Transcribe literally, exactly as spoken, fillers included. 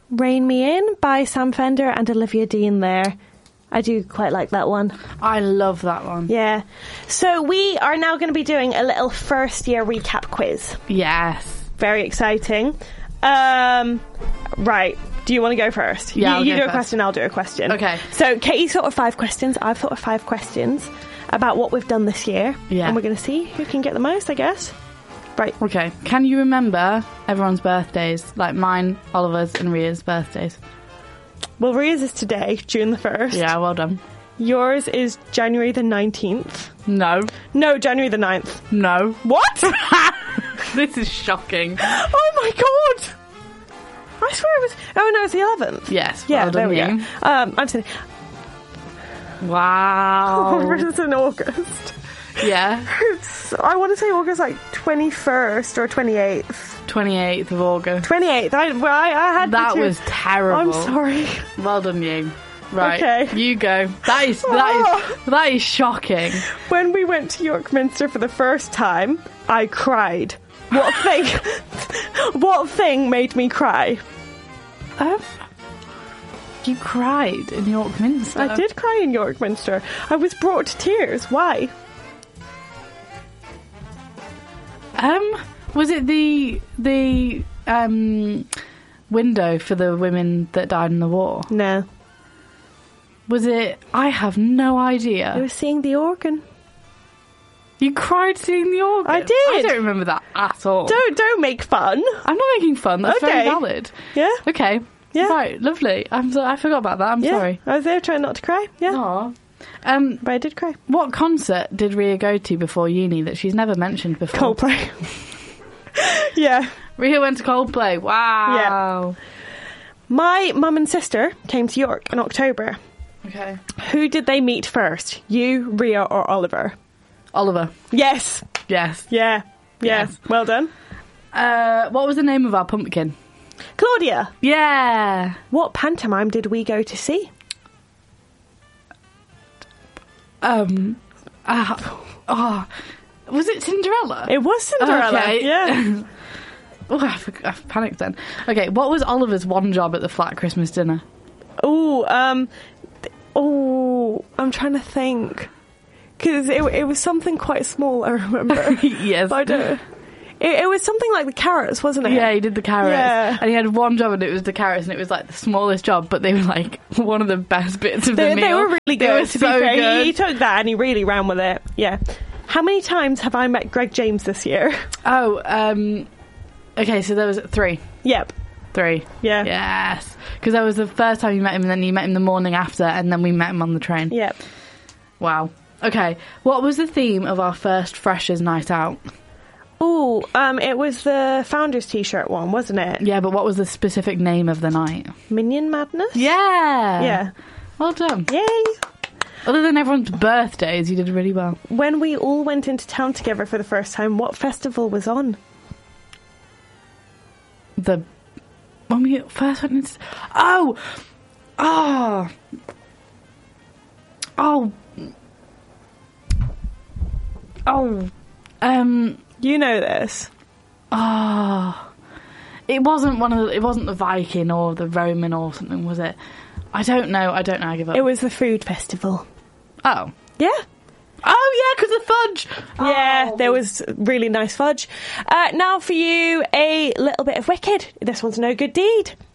Rain Me In by Sam Fender and Olivia Dean there. I do quite like that one. I love that one. Yeah. So we are now going to be doing a little first year recap quiz. Yes. Very exciting. Um, right. Do you want to go first? Yeah, You, I'll you go do a first. question, I'll do a question. Okay. So Katie's thought of five questions. I've thought of five questions about what we've done this year. Yeah. And we're going to see who can get the most, I guess. Right. Okay. Can you remember everyone's birthdays? Like mine, Oliver's, and Ria's birthdays. Well, Ria's is today, June the first. Yeah, well done. Yours is January the nineteenth. No. No, January the ninth. No. What? This is shocking. Oh my god! I swear it was... Oh no, it's the eleventh. Yes. Yeah, well there done we you. go. Um, I'm saying... Wow. It's in August. Yeah. It's, I want to say August like twenty-first or twenty-eighth. twenty-eighth of August. twenty-eighth. I, well, I, I had That to- was terrible. I'm sorry. Well done, you. Right. Okay. You go. That is that is that is shocking. When we went to York Minster for the first time, I cried. What thing? What thing made me cry? Um, you cried in York Minster. I did cry in York Minster. I was brought to tears. Why? Um, was it the the um window for the women that died in the war? No. Was it? I have no idea. I was seeing the organ. You cried seeing the organ. I did. I don't remember that at all. Don't don't make fun. I'm not making fun. That's very Okay. valid. Yeah. Okay. Yeah. Right. Lovely. I'm so, I forgot about that. I'm Yeah. sorry. I was there trying not to cry. Yeah. Aw. Um, But I did cry. what concert did Ria go to before uni that she's never mentioned before? Coldplay. Yeah. Ria went to Coldplay. Wow. My mum and sister came to York in October. Okay. Who did they meet first? You, Ria, or Oliver? Oliver. Yes. Yes. Yeah. Yeah. Yes. Well done. Uh, what was the name of our pumpkin? Claudia. Yeah. What pantomime did we go to see? Um. Uh, oh, was it Cinderella? It was Cinderella. Okay. Yeah. Oh, I, forg- I panicked then. Okay, what was Oliver's one job at the flat Christmas dinner? Oh, um, th- oh, I'm trying to think. Because it, it was something quite small, I remember. Yes. I don't... It, it was something like the carrots, wasn't it? Yeah, he did the carrots. Yeah. And he had one job and it was the carrots and it was like the smallest job, but they were like one of the best bits of They, the meal. they were really good, They were to so be fair. good. He, he took that and he really ran with it. Yeah. How many times have I met Greg James this year? Oh, um, okay, so there was three. Yep. Three. Yeah. Yes. Because that was the first time you met him and then you met him the morning after and then we met him on the train. Yep. Wow. Okay, what was the theme of our first Freshers' night out? Oh, um, it was the Founders T-shirt one, wasn't it? Yeah, but what was the specific name of the night? Minion Madness? Yeah. Yeah. Well done. Yay! Other than everyone's birthdays, you did really well. When we all went into town together for the first time, what festival was on? The when we first went into oh oh oh oh um You know this. oh it wasn't one of the, it wasn't the Viking or the Roman or something, was it? I don't know. I don't know. I give up. It was the food festival. oh Yeah. oh yeah, because the fudge. Yeah, Oh. there was really nice fudge. Uh, now for you, a little bit of Wicked. This one's No Good Deed.